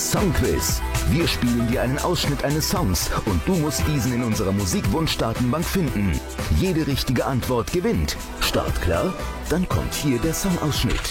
Songquiz. Wir spielen dir einen Ausschnitt eines Songs und du musst diesen in unserer Musikwunschdatenbank finden. Jede richtige Antwort gewinnt. Start klar? Dann kommt hier der Songausschnitt.